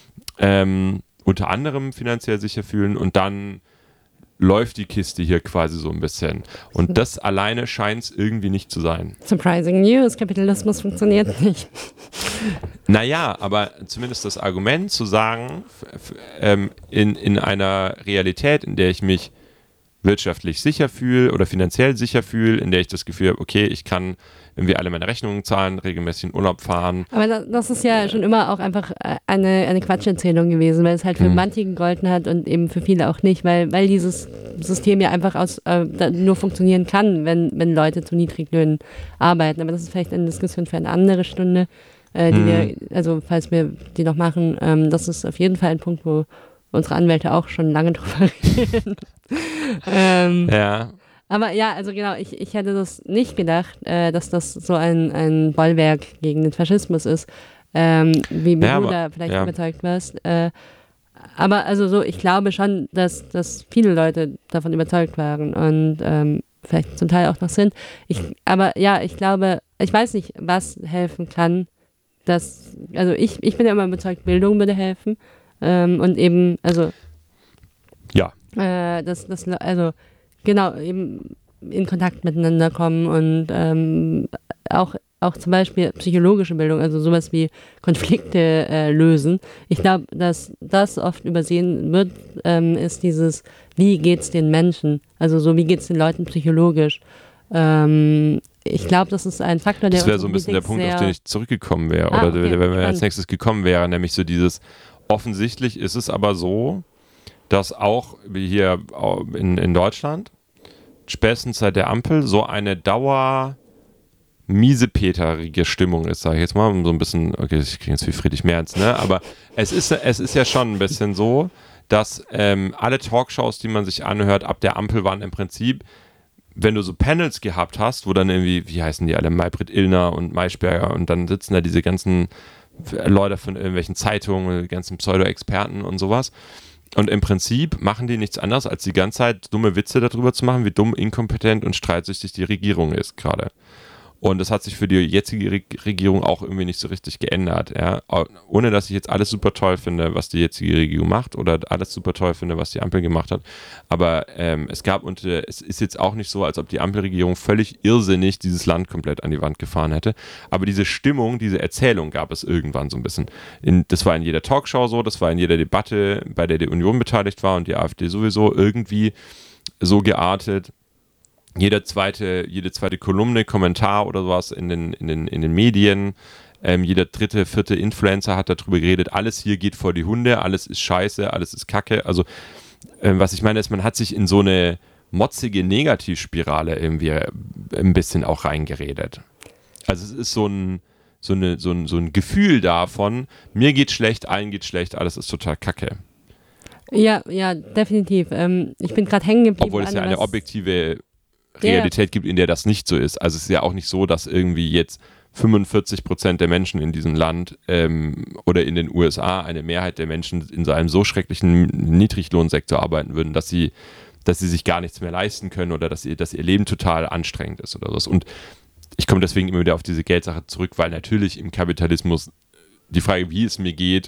ähm, unter anderem finanziell sicher fühlen und dann läuft die Kiste hier quasi so ein bisschen. Und das alleine scheint es irgendwie nicht zu sein. Surprising News, Kapitalismus funktioniert nicht. Naja, aber zumindest das Argument zu sagen, f- f- ähm, in, in einer Realität, in der ich mich wirtschaftlich sicher fühle oder finanziell sicher fühle, in der ich das Gefühl habe, okay, ich kann irgendwie alle meine Rechnungen zahlen, regelmäßig in Urlaub fahren. Aber das, das ist ja schon immer auch einfach eine, eine Quatscherzählung gewesen, weil es halt für hm. manche gegolten hat und eben für viele auch nicht, weil, weil dieses System ja einfach aus, äh, nur funktionieren kann, wenn, wenn Leute zu Niedriglöhnen arbeiten. Aber das ist vielleicht eine Diskussion für eine andere Stunde, äh, die hm. wir, also falls wir die noch machen, ähm, das ist auf jeden Fall ein Punkt, wo unsere Anwälte auch schon lange drüber reden. ähm, ja. Aber ja, also genau, ich, ich hätte das nicht gedacht, äh, dass das so ein, ein Bollwerk gegen den Faschismus ist, ähm, wie ja, du aber, da vielleicht ja. überzeugt wirst. Äh, aber also so, ich glaube schon, dass, dass viele Leute davon überzeugt waren und ähm, vielleicht zum Teil auch noch sind. Ich, aber ja, ich glaube, ich weiß nicht, was helfen kann. Dass, also ich, ich bin ja immer überzeugt, Bildung würde helfen. Ähm, und eben, also ja. Äh, das, das, also genau, eben in Kontakt miteinander kommen und ähm, auch, auch zum Beispiel psychologische Bildung, also sowas wie Konflikte äh, lösen. Ich glaube, dass das oft übersehen wird, ähm, ist dieses, wie geht's den Menschen? Also so, wie geht's den Leuten psychologisch? Ähm, ich glaube, das ist ein Faktor, der Das wäre so ein bisschen der Punkt, auf den ich zurückgekommen wäre ah, oder okay, wenn wir als nächstes gekommen wären, nämlich so dieses, offensichtlich ist es aber so, dass auch wie hier in, in Deutschland spätestens seit der Ampel so eine Dauer miesepeterige Stimmung ist, sage ich jetzt mal, so ein bisschen, okay, ich klinge jetzt wie Friedrich Merz, ne, aber es ist, es ist ja schon ein bisschen so, dass ähm, alle Talkshows, die man sich anhört, ab der Ampel waren im Prinzip wenn du so Panels gehabt hast, wo dann irgendwie, wie heißen die alle, Maybrit Illner und Maischberger und dann sitzen da diese ganzen Leute von irgendwelchen Zeitungen, die ganzen Pseudo-Experten und sowas. Und im Prinzip machen die nichts anderes, als die ganze Zeit dumme Witze darüber zu machen, wie dumm, inkompetent und streitsüchtig die Regierung ist gerade. Und das hat sich für die jetzige Regierung auch irgendwie nicht so richtig geändert. Ja? Ohne, dass ich jetzt alles super toll finde, was die jetzige Regierung macht oder alles super toll finde, was die Ampel gemacht hat. Aber ähm, es gab und äh, es ist jetzt auch nicht so, als ob die Ampelregierung völlig irrsinnig dieses Land komplett an die Wand gefahren hätte. Aber diese Stimmung, diese Erzählung gab es irgendwann so ein bisschen. In, das war in jeder Talkshow so, das war in jeder Debatte, bei der die Union beteiligt war und die AfD sowieso irgendwie so geartet. Jeder zweite, jede zweite Kolumne, Kommentar oder sowas in den, in den, in den Medien, ähm, jeder dritte, vierte Influencer hat darüber geredet, alles hier geht vor die Hunde, alles ist scheiße, alles ist Kacke. Also ähm, was ich meine ist, man hat sich in so eine motzige Negativspirale irgendwie ein bisschen auch reingeredet. Also es ist so ein, so eine, so ein, so ein Gefühl davon, mir geht schlecht, allen geht schlecht, alles ist total Kacke. Ja, ja, definitiv. Ähm, ich bin gerade hängen geblieben. Obwohl es ja eine objektive Realität gibt, in der das nicht so ist. Also es ist ja auch nicht so, dass irgendwie jetzt fünfundvierzig Prozent der Menschen in diesem Land ähm, oder in den U S A eine Mehrheit der Menschen in so einem so schrecklichen Niedriglohnsektor arbeiten würden, dass sie, dass sie sich gar nichts mehr leisten können oder dass ihr, dass ihr Leben total anstrengend ist oder was. Und ich komme deswegen immer wieder auf diese Geldsache zurück, weil natürlich im Kapitalismus die Frage, wie es mir geht,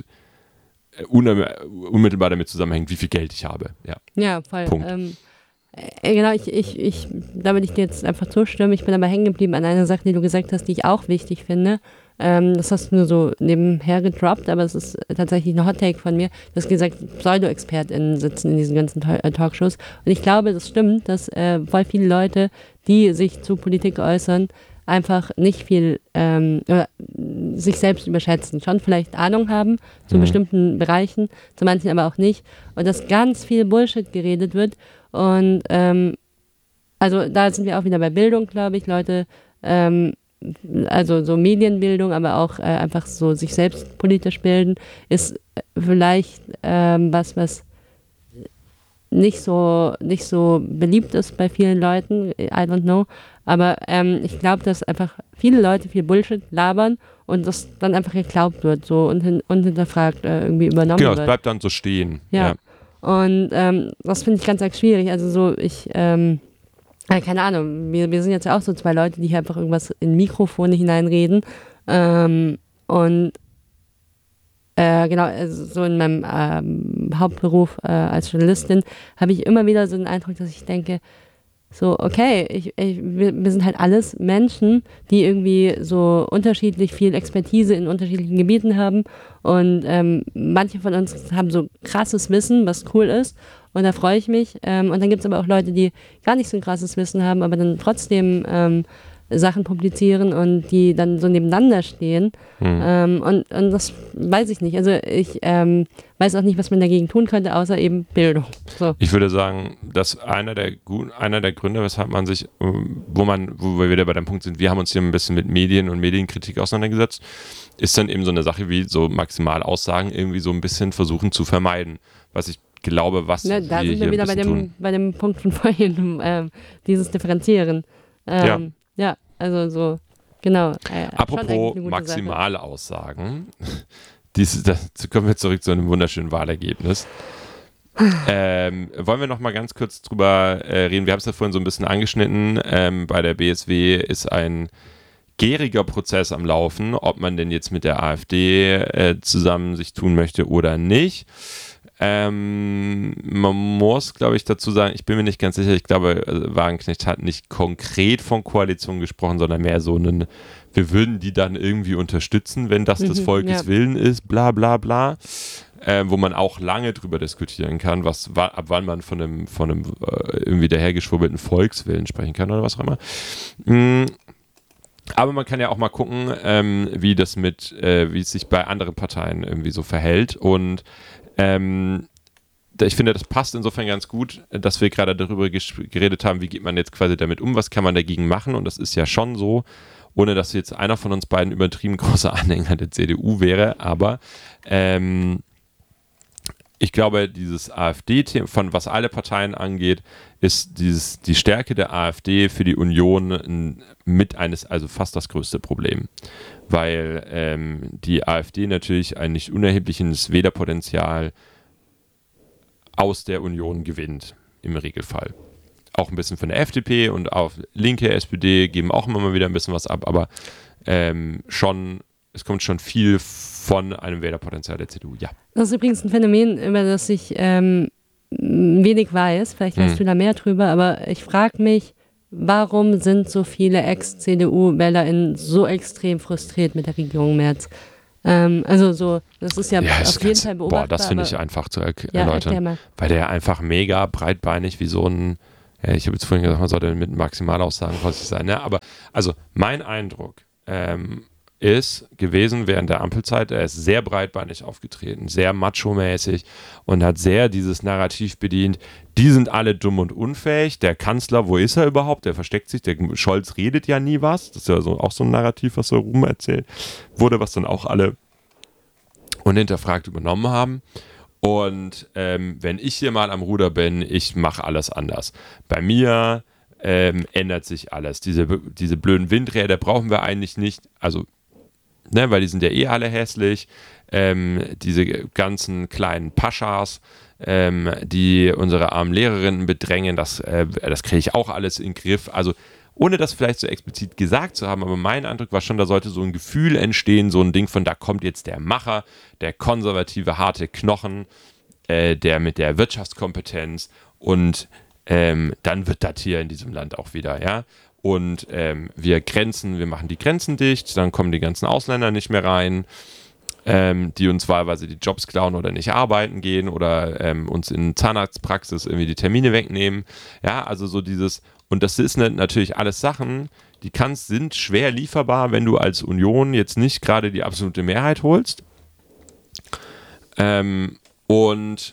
unmittelbar damit zusammenhängt, wie viel Geld ich habe. Ja, ja voll. Punkt. Ähm Äh, Genau, ich, ich, ich, da würde ich dir jetzt einfach zustimmen. Ich bin aber hängen geblieben an einer Sache, die du gesagt hast, die ich auch wichtig finde. Ähm, das hast du nur so nebenher gedroppt, aber es ist tatsächlich ein Hot-Take von mir. Du hast gesagt, Pseudo-ExpertInnen sitzen in diesen ganzen Talkshows. Und ich glaube, das stimmt, dass äh, voll viele Leute, die sich zu Politik äußern, einfach nicht viel ähm, oder sich selbst überschätzen, schon vielleicht Ahnung haben zu mhm. bestimmten Bereichen, zu manchen aber auch nicht. Und dass ganz viel Bullshit geredet wird. Und ähm, also da sind wir auch wieder bei Bildung, glaube ich, Leute, ähm, also so Medienbildung, aber auch äh, einfach so sich selbst politisch bilden, ist vielleicht ähm, was, was nicht so, nicht so beliebt ist bei vielen Leuten, I don't know, aber ähm, ich glaube, dass einfach viele Leute viel Bullshit labern und das dann einfach geglaubt wird so und, hin, und hinterfragt äh, irgendwie übernommen genau, wird. Genau, es bleibt dann so stehen. Ja. ja. Und ähm, das finde ich ganz, ganz schwierig. Also so, ich, ähm, äh, keine Ahnung, wir, wir sind jetzt ja auch so zwei Leute, die hier einfach irgendwas in Mikrofone hineinreden. Ähm, und äh, genau, also so in meinem ähm, Hauptberuf äh, als Journalistin habe ich immer wieder so den Eindruck, dass ich denke, so, okay, ich, ich, wir, wir sind halt alles Menschen, die irgendwie so unterschiedlich viel Expertise in unterschiedlichen Gebieten haben und ähm, manche von uns haben so krasses Wissen, was cool ist und da freue ich mich ähm, und dann gibt es aber auch Leute, die gar nicht so ein krasses Wissen haben, aber dann trotzdem ähm, Sachen publizieren und die dann so nebeneinander stehen. Mhm. Ähm, und, und das weiß ich nicht. Also ich ähm, weiß auch nicht, was man dagegen tun könnte, außer eben Bildung. So. Ich würde sagen, dass einer der, einer der Gründe, weshalb man sich, wo man, wo wir wieder bei dem Punkt sind, wir haben uns hier ein bisschen mit Medien und Medienkritik auseinandergesetzt, ist dann eben so eine Sache wie so Maximalaussagen irgendwie so ein bisschen versuchen zu vermeiden. Was ich glaube, was ja, da wir sind wir wieder bei dem, bei dem Punkt von vorhin, ähm, dieses Differenzieren. Ähm, ja. Ja, also so, genau. Äh, Apropos maximale Sache. Aussagen, Dies, das, kommen wir zurück zu einem wunderschönen Wahlergebnis. ähm, wollen wir noch mal ganz kurz drüber äh, reden? Wir haben es ja vorhin so ein bisschen angeschnitten. Ähm, bei der B S W ist ein gäriger Prozess am Laufen, ob man denn jetzt mit der AfD äh, zusammen sich tun möchte oder nicht. Ähm, man muss, glaube ich, dazu sagen, ich bin mir nicht ganz sicher, ich glaube, Wagenknecht hat nicht konkret von Koalition gesprochen, sondern mehr so einen, wir würden die dann irgendwie unterstützen, wenn das mhm, des Volkes ja. Willen ist, bla bla bla, äh, wo man auch lange drüber diskutieren kann, was, ab wann man von einem, von einem äh, irgendwie dahergeschwurbelten Volkswillen sprechen kann oder was auch immer. Mhm. Aber man kann ja auch mal gucken, ähm, wie das mit, äh, wie es sich bei anderen Parteien irgendwie so verhält und Ähm, ich finde, das passt insofern ganz gut, dass wir gerade darüber ges- geredet haben, wie geht man jetzt quasi damit um, was kann man dagegen machen und das ist ja schon so, ohne dass jetzt einer von uns beiden übertrieben großer Anhänger der C D U wäre, aber ähm, ich glaube, dieses AfD-Thema, von was alle Parteien angeht, ist dieses, die Stärke der AfD für die Union ein, mit eines, also fast das größte Problem. Weil ähm, die AfD natürlich ein nicht unerhebliches Wählerpotenzial aus der Union gewinnt, im Regelfall. Auch ein bisschen von der F D P und auch linke S P D geben auch immer mal wieder ein bisschen was ab, aber ähm, schon, es kommt schon viel von einem Wählerpotenzial der C D U, ja. Das ist übrigens ein Phänomen, über das ich ähm, wenig weiß, vielleicht weißt hm. du da mehr drüber, aber ich frage mich, warum sind so viele Ex-C D U-WählerInnen so extrem frustriert mit der Regierung Merz? Ähm, also so, das ist ja, ja auf jeden Fall beobachtbar. Boah, das finde ich einfach zu er- ja, erläutern, weil der einfach mega breitbeinig wie so ein, ja, ich habe jetzt vorhin gesagt, man sollte mit Maximalaussagen vorsichtig sein, ne? Aber also mein Eindruck ähm, ist gewesen während der Ampelzeit, er ist sehr breitbeinig aufgetreten, sehr macho-mäßig und hat sehr dieses Narrativ bedient, die sind alle dumm und unfähig, der Kanzler, wo ist er überhaupt, der versteckt sich, der Scholz redet ja nie was, das ist ja so, auch so ein Narrativ, was so rum erzählt wurde, was dann auch alle unhinterfragt übernommen haben. Und ähm, wenn ich hier mal am Ruder bin, ich mache alles anders. Bei mir ähm, ändert sich alles. Diese, diese blöden Windräder brauchen wir eigentlich nicht, also Ne, weil die sind ja eh alle hässlich. Ähm, diese ganzen kleinen Paschas, ähm, die unsere armen Lehrerinnen bedrängen, das, äh, das kriege ich auch alles in den Griff. Also ohne das vielleicht so explizit gesagt zu haben, aber mein Eindruck war schon, da sollte so ein Gefühl entstehen, so ein Ding von, da kommt jetzt der Macher, der konservative, harte Knochen, äh, der mit der Wirtschaftskompetenz und ähm, dann wird das hier in diesem Land auch wieder, ja. Und ähm, wir Grenzen, wir machen die Grenzen dicht, dann kommen die ganzen Ausländer nicht mehr rein, ähm, die uns wahlweise die Jobs klauen oder nicht arbeiten gehen oder ähm, uns in Zahnarztpraxis irgendwie die Termine wegnehmen. Ja, also so dieses, und das ist natürlich alles Sachen, die kannst, sind schwer lieferbar, wenn du als Union jetzt nicht gerade die absolute Mehrheit holst. Ähm, und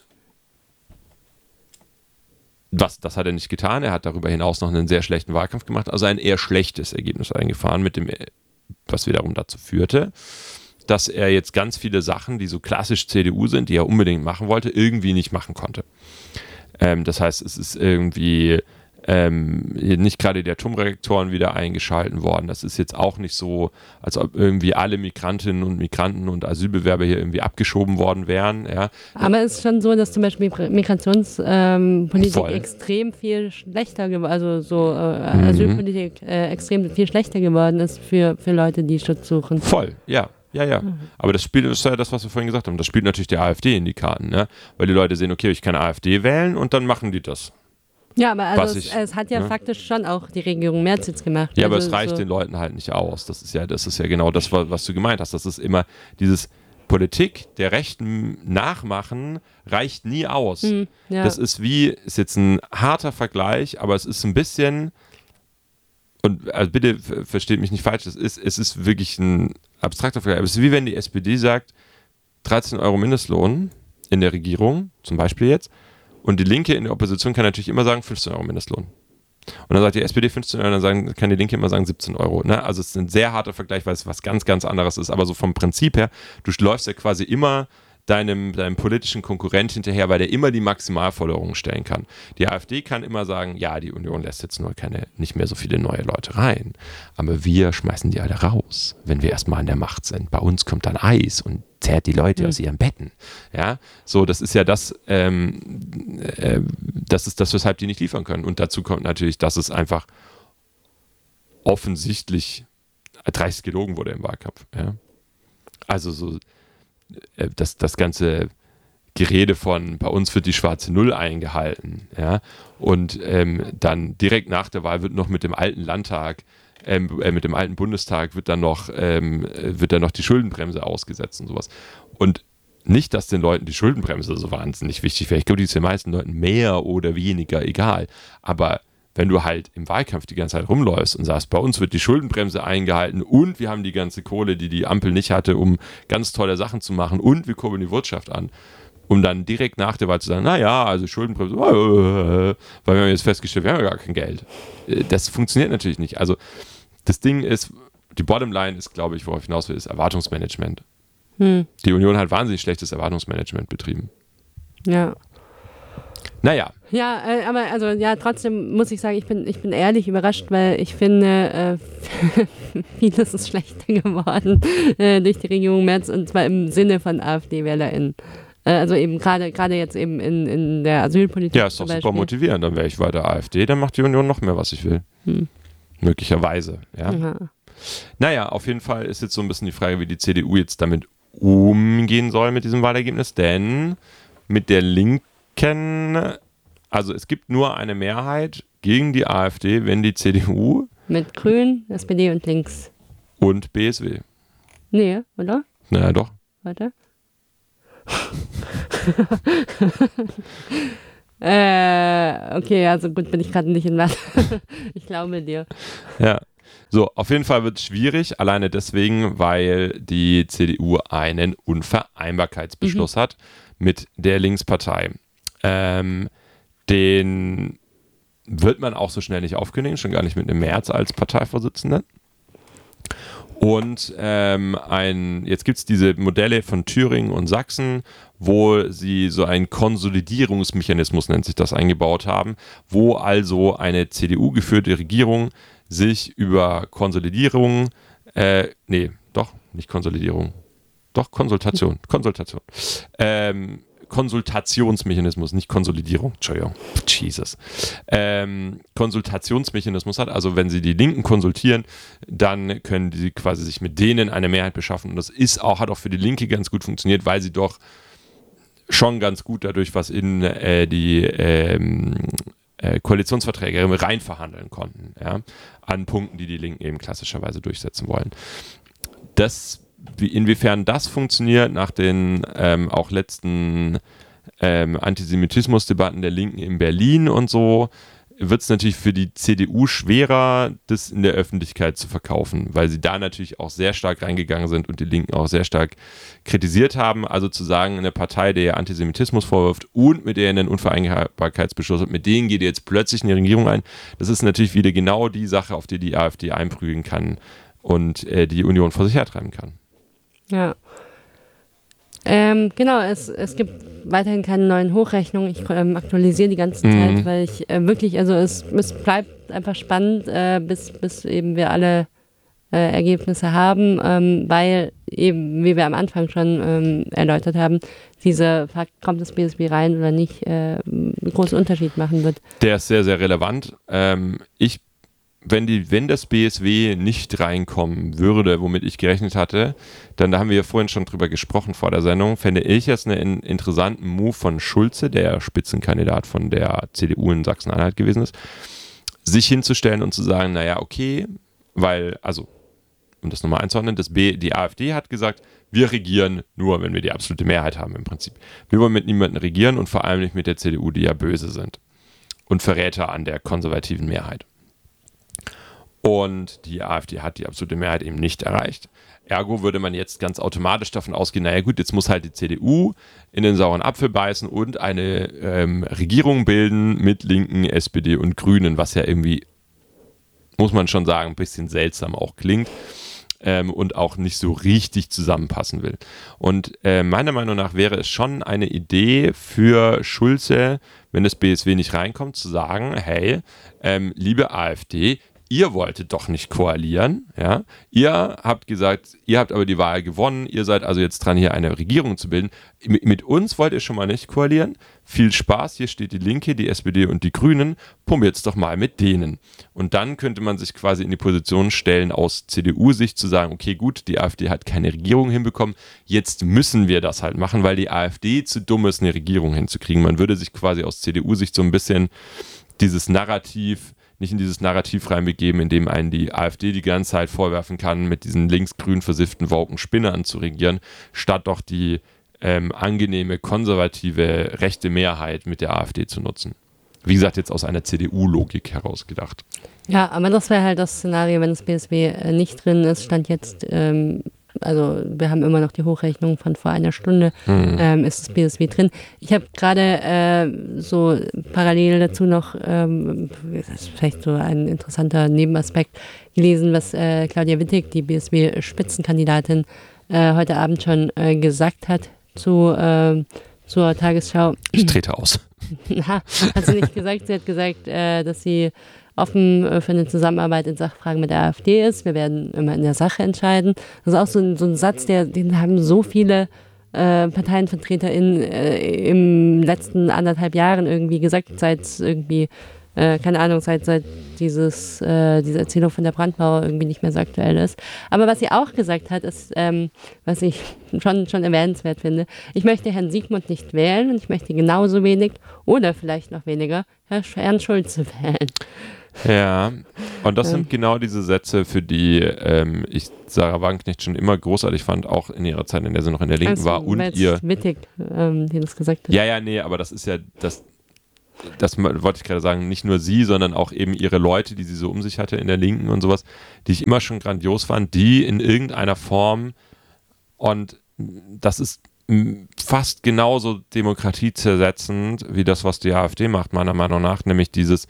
Was, das hat er nicht getan. Er hat darüber hinaus noch einen sehr schlechten Wahlkampf gemacht, also ein eher schlechtes Ergebnis eingefahren, mit dem, was wiederum dazu führte, dass er jetzt ganz viele Sachen, die so klassisch C D U sind, die er unbedingt machen wollte, irgendwie nicht machen konnte. Ähm, das heißt, es ist irgendwie ähm, nicht gerade die Atomreaktoren wieder eingeschalten worden. Das ist jetzt auch nicht so, als ob irgendwie alle Migrantinnen und Migranten und Asylbewerber hier irgendwie abgeschoben worden wären. Ja. Aber es ist schon so, dass zum Beispiel Migrationspolitik ähm, extrem viel schlechter geworden, also so äh, mhm. Asylpolitik äh, extrem viel schlechter geworden ist für, für Leute, die Schutz suchen. Voll, ja. Ja, ja. Mhm. Aber das spielt, das ist ja das, was wir vorhin gesagt haben, das spielt natürlich der AfD in die Karten, ne? Weil die Leute sehen, okay, ich kann AfD wählen und dann machen die das. Ja, aber also es, ich, es hat ja ne? faktisch schon auch die Regierung Merz jetzt gemacht. Ja, also aber es reicht so den Leuten halt nicht aus. Das ist ja, das ist ja genau das, was du gemeint hast. Das ist immer dieses Politik der Rechten nachmachen reicht nie aus. Mhm, ja. Das ist wie, ist jetzt ein harter Vergleich, aber es ist ein bisschen, und also bitte versteht mich nicht falsch, es ist, es ist wirklich ein abstrakter Vergleich. Aber es ist wie wenn die S P D sagt, dreizehn Euro Mindestlohn in der Regierung, zum Beispiel jetzt, und die Linke in der Opposition kann natürlich immer sagen fünfzehn Euro Mindestlohn. Und dann sagt die S P D fünfzehn Euro, dann sagen, kann die Linke immer sagen siebzehn Euro. Ne? Also es ist ein sehr harter Vergleich, weil es was ganz, ganz anderes ist. Aber so vom Prinzip her, du läufst ja quasi immer deinem, deinem politischen Konkurrent hinterher, weil der immer die Maximalforderungen stellen kann. Die AfD kann immer sagen, ja, die Union lässt jetzt nur keine, nicht mehr so viele neue Leute rein. Aber wir schmeißen die alle raus, wenn wir erstmal an der Macht sind. Bei uns kommt dann Eis und zerrt die Leute mhm. aus ihren Betten. Ja, so, das ist ja das, ähm, äh, das ist das, weshalb die nicht liefern können. Und dazu kommt natürlich, dass es einfach offensichtlich dreist gelogen wurde im Wahlkampf. Ja? Also so, äh, das, das ganze Gerede von, bei uns wird die schwarze Null eingehalten. Ja? Und ähm, dann direkt nach der Wahl wird noch mit dem alten Landtag Ähm, äh, mit dem alten Bundestag wird dann noch ähm, wird dann noch die Schuldenbremse ausgesetzt und sowas. Und nicht, dass den Leuten die Schuldenbremse so wahnsinnig wichtig wäre. Ich glaube, die ist den meisten Leuten mehr oder weniger egal. Aber wenn du halt im Wahlkampf die ganze Zeit rumläufst und sagst, bei uns wird die Schuldenbremse eingehalten und wir haben die ganze Kohle, die die Ampel nicht hatte, um ganz tolle Sachen zu machen und wir kurbeln die Wirtschaft an, um dann direkt nach der Wahl zu sagen, naja, also Schuldenbremse, äh, weil wir haben jetzt festgestellt, wir haben ja gar kein Geld. Das funktioniert natürlich nicht. Also das Ding ist, die Bottomline ist, glaube ich, worauf ich hinaus will, ist Erwartungsmanagement. Hm. Die Union hat wahnsinnig schlechtes Erwartungsmanagement betrieben. Ja. Naja. Ja, äh, aber also ja, trotzdem muss ich sagen, ich bin, ich bin ehrlich überrascht, weil ich finde, äh, vieles ist schlechter geworden äh, durch die Regierung Merz und zwar im Sinne von AfD-WählerInnen. Äh, also eben gerade gerade jetzt eben in, in der Asylpolitik. Ja, ist doch super motivierend. Dann wäre ich weiter AfD, dann macht die Union noch mehr, was ich will. Hm. Möglicherweise, ja. Aha. Naja, auf jeden Fall ist jetzt so ein bisschen die Frage, wie die C D U jetzt damit umgehen soll mit diesem Wahlergebnis, denn mit der Linken, also es gibt nur eine Mehrheit gegen die AfD, wenn die C D U mit Grün, S P D und Links und B S W. Nee, oder? Naja, doch. Warte. äh, okay, also gut, bin ich gerade nicht in Mathe. Ich glaube dir. Ja. So, auf jeden Fall wird es schwierig, alleine deswegen, weil die C D U einen Unvereinbarkeitsbeschluss mhm. hat mit der Linkspartei. Ähm, den wird man auch so schnell nicht aufkündigen, schon gar nicht mit einem Merz als Parteivorsitzenden. Und ähm, ein, jetzt gibt es diese Modelle von Thüringen und Sachsen, wo sie so einen Konsolidierungsmechanismus, nennt sich das, eingebaut haben, wo also eine C D U-geführte Regierung sich über Konsolidierung, äh, nee, doch, nicht Konsolidierung, doch, Konsultation, Konsultation, ähm, Konsultationsmechanismus, nicht Konsolidierung, Entschuldigung, Jesus, ähm, Konsultationsmechanismus hat, also wenn sie die Linken konsultieren, dann können die quasi sich mit denen eine Mehrheit beschaffen und das ist auch, hat auch für die Linke ganz gut funktioniert, weil sie doch schon ganz gut dadurch was in äh, die ähm, äh, Koalitionsverträge rein verhandeln konnten, ja, an Punkten, die die Linken eben klassischerweise durchsetzen wollen. Das Wie, inwiefern das funktioniert nach den ähm, auch letzten ähm, Antisemitismusdebatten der Linken in Berlin und so, wird es natürlich für die C D U schwerer, das in der Öffentlichkeit zu verkaufen, weil sie da natürlich auch sehr stark reingegangen sind und die Linken auch sehr stark kritisiert haben. Also zu sagen, eine Partei, der ihr Antisemitismus vorwirft und mit der einen Unvereinbarkeitsbeschluss hat, mit denen geht ihr jetzt plötzlich eine Regierung ein, das ist natürlich wieder genau die Sache, auf die die AfD einprügeln kann und äh, die Union vor sich hertreiben kann. Ja. Ähm, genau, es, es gibt weiterhin keine neuen Hochrechnungen. Ich ähm, aktualisiere die ganze Zeit, mhm. weil ich äh, wirklich, also es, es bleibt einfach spannend, äh, bis, bis eben wir alle äh, Ergebnisse haben, ähm, weil eben, wie wir am Anfang schon ähm, erläutert haben, diese Fakt, kommt das B S W rein oder nicht, äh, einen großen Unterschied machen wird. Der ist sehr, sehr relevant. Ähm, ich Wenn, die, wenn das B S W nicht reinkommen würde, womit ich gerechnet hatte, dann, da haben wir ja vorhin schon drüber gesprochen vor der Sendung, fände ich jetzt einen interessanten Move von Schulze, der Spitzenkandidat von der C D U in Sachsen-Anhalt gewesen ist, sich hinzustellen und zu sagen, naja, okay, weil, also, um das nochmal einzuordnen, das B, die AfD hat gesagt, wir regieren nur, wenn wir die absolute Mehrheit haben im Prinzip. Wir wollen mit niemandem regieren und vor allem nicht mit der C D U, die ja böse sind und Verräter an der konservativen Mehrheit. Und die AfD hat die absolute Mehrheit eben nicht erreicht. Ergo würde man jetzt ganz automatisch davon ausgehen, naja gut, jetzt muss halt die C D U in den sauren Apfel beißen und eine ähm, Regierung bilden mit Linken, S P D und Grünen, was ja irgendwie, muss man schon sagen, ein bisschen seltsam auch klingt ähm, und auch nicht so richtig zusammenpassen will. Und äh, meiner Meinung nach wäre es schon eine Idee für Schulze, wenn das B S W nicht reinkommt, zu sagen, hey, ähm, liebe AfD, ihr wolltet doch nicht koalieren, ja. Ihr habt gesagt, ihr habt aber die Wahl gewonnen, ihr seid also jetzt dran, hier eine Regierung zu bilden. Mit, mit uns wollt ihr schon mal nicht koalieren. Viel Spaß, hier steht die Linke, die S P D und die Grünen. Probiert's doch mal mit denen. Und dann könnte man sich quasi in die Position stellen, aus C D U-Sicht zu sagen, okay, gut, die AfD hat keine Regierung hinbekommen, jetzt müssen wir das halt machen, weil die AfD zu dumm ist, eine Regierung hinzukriegen. Man würde sich quasi aus C D U-Sicht so ein bisschen dieses Narrativ nicht in dieses Narrativ reinbegeben, in dem einen die AfD die ganze Zeit vorwerfen kann, mit diesen linksgrün versifften Woken Spinnern zu regieren, statt doch die ähm, angenehme, konservative, rechte Mehrheit mit der AfD zu nutzen. Wie gesagt, jetzt aus einer C D U-Logik heraus gedacht. Ja, aber das wäre halt das Szenario, wenn das B S W äh, nicht drin ist, stand jetzt, ähm, also wir haben immer noch die Hochrechnung von vor einer Stunde, mhm. ähm, ist das B S W drin. Ich habe gerade äh, so parallel dazu noch, ähm, das ist vielleicht so ein interessanter Nebenaspekt, gelesen, was äh, Claudia Wittig, die B S W-Spitzenkandidatin, äh, heute Abend schon äh, gesagt hat zu, äh, zur Tagesschau. Ich trete aus. Na, hat sie nicht gesagt. Sie hat gesagt, äh, dass sie offen äh, für eine Zusammenarbeit in Sachfragen mit der AfD ist. Wir werden immer in der Sache entscheiden. Das ist auch so ein, so ein Satz, der, den haben so viele äh, ParteienvertreterInnen äh, im letzten anderthalb Jahren irgendwie gesagt, seit irgendwie Äh, keine Ahnung, seit, seit dieses, äh, diese Erzählung von der Brandmauer irgendwie nicht mehr so aktuell ist. Aber was sie auch gesagt hat, ist, ähm, was ich schon, schon erwähnenswert finde, ich möchte Herrn Siegmund nicht wählen und ich möchte genauso wenig oder vielleicht noch weniger Herrn Schulze wählen. Ja, und das sind genau diese Sätze, für die ähm, ich Sarah Wagenknecht schon immer großartig fand, auch in ihrer Zeit, in der sie noch in der Linken also, war. Und ihr Wittig, ähm, die das gesagt hat. Ja, ja, nee, aber das ist ja, das das wollte ich gerade sagen, nicht nur sie, sondern auch eben ihre Leute, die sie so um sich hatte in der Linken und sowas, die ich immer schon grandios fand, die in irgendeiner Form, und das ist fast genauso demokratiezersetzend wie das, was die AfD macht, meiner Meinung nach, nämlich dieses,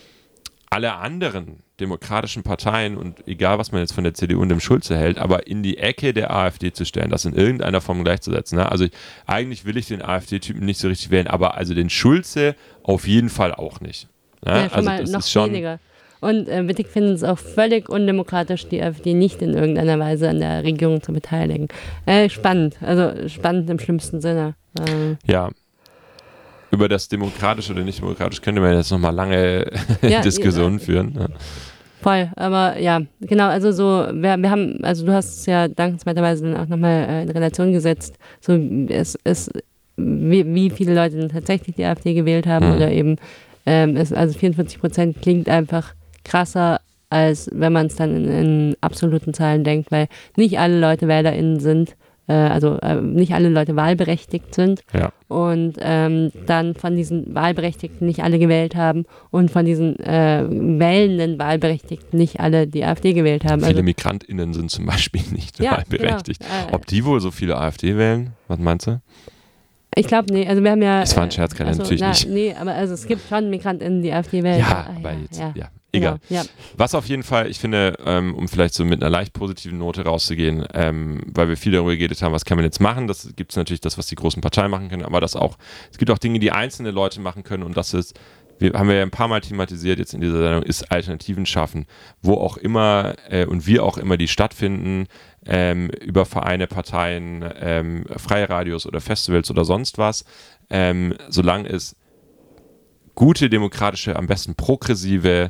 alle anderen demokratischen Parteien und egal, was man jetzt von der C D U und dem Schulze hält, aber in die Ecke der AfD zu stellen, das in irgendeiner Form gleichzusetzen. Ne? Also ich, eigentlich will ich den AfD-Typen nicht so richtig wählen, aber also den Schulze auf jeden Fall auch nicht. Ne? Ja, schon also mal das noch ist schon weniger. Und äh, Wittig finden es auch völlig undemokratisch, die AfD nicht in irgendeiner Weise an der Regierung zu beteiligen. Äh, spannend, also spannend im schlimmsten Sinne. Äh, ja. Über das demokratisch oder nicht demokratisch könnte man jetzt nochmal lange ja, Diskussionen ja, führen. Ja. Voll, aber ja, genau, also so, wir, wir haben, also du hast es ja dankenswerterweise dann auch nochmal äh, in Relation gesetzt, so es ist, wie, wie viele Leute denn tatsächlich die AfD gewählt haben Mhm. oder eben, ähm, es, also vierundvierzig Prozent klingt einfach krasser, als wenn man es dann in, in absoluten Zahlen denkt, weil nicht alle Leute WählerInnen sind, äh, also äh, nicht alle Leute wahlberechtigt sind. Ja. Und ähm, dann von diesen Wahlberechtigten nicht alle gewählt haben und von diesen äh, wählenden Wahlberechtigten nicht alle die AfD gewählt haben. Viele Also, MigrantInnen sind zum Beispiel nicht Ja, wahlberechtigt. genau. Äh, Ob die wohl so viele AfD wählen? Was meinst du? ich glaube, nee, also wir haben ja... Das war ein Scherz, keine, also, natürlich na, nicht. Nee, aber also es gibt schon MigrantInnen, die AfD wählen. Ja, Ah, aber jetzt, ja, ja, egal. Genau, ja. Was auf jeden Fall, ich finde, ähm, um vielleicht so mit einer leicht positiven Note rauszugehen, ähm, weil wir viel darüber geredet haben, was kann man jetzt machen, das gibt es natürlich das, was die großen Parteien machen können, aber das auch, es gibt auch Dinge, die einzelne Leute machen können und das ist, wir haben wir ja ein paar Mal thematisiert jetzt in dieser Sendung, ist Alternativen schaffen, wo auch immer äh, und wie auch immer die stattfinden, ähm, über Vereine, Parteien, ähm, freie Radios oder Festivals oder sonst was, ähm, solange es gute, demokratische, am besten progressive,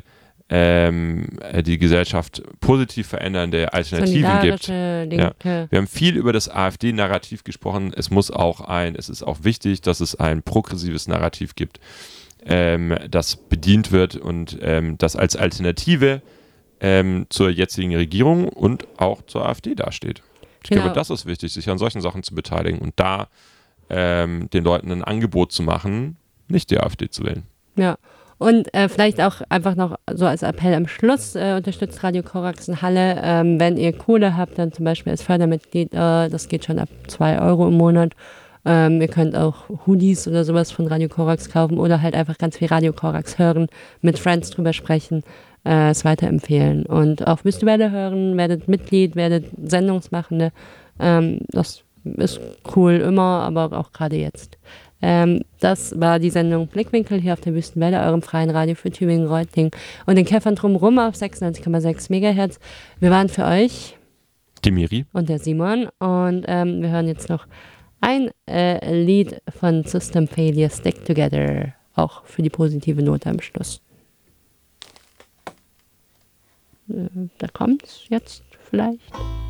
ähm, die Gesellschaft positiv verändernde Alternativen gibt. Linke. Ja. Wir haben viel über das AfD-Narrativ gesprochen. Es muss auch ein, es ist auch wichtig, dass es ein progressives Narrativ gibt, ähm, das bedient wird und ähm, das als Alternative ähm, zur jetzigen Regierung und auch zur AfD dasteht. Ich Genau. glaube, das ist wichtig, sich an solchen Sachen zu beteiligen und da ähm, den Leuten ein Angebot zu machen, nicht die AfD zu wählen. Ja, und äh, vielleicht auch einfach noch so als Appell am Schluss, äh, unterstützt Radio Korax in Halle. Ähm, wenn ihr Kohle habt, dann zum Beispiel als Fördermitglied, äh, das geht schon ab zwei Euro im Monat. Ähm, ihr könnt auch Hoodies oder sowas von Radio Korax kaufen oder halt einfach ganz viel Radio Korax hören, mit Friends drüber sprechen, äh, es weiterempfehlen. Und auch müsst ihr Welle hören, werdet Mitglied, werdet Sendungsmachende. Ähm, das ist cool immer, aber auch gerade jetzt. Ähm, das war die Sendung Blickwinkel hier auf der Wüstenwelle, eurem freien Radio für Tübingen-Reutlingen und den Käfern drumherum auf sechsundneunzig Komma sechs Megahertz. Wir waren für euch Die Miri und der Simon und ähm, wir hören jetzt noch ein äh, Lied von System Failure, Stick Together, auch für die positive Note am Schluss. Äh, da kommt's jetzt vielleicht.